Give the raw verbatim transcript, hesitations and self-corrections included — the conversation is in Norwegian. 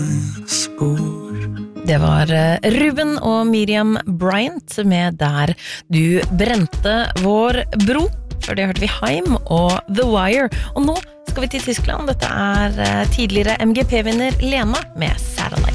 Det var Ruben og Miriam Bryant med Der du brente vår bro. Før det hørte vi Haim og The Wire. Og nå skal vi til Tyskland. Dette er tidligere M G P-vinner Lena med Satellite.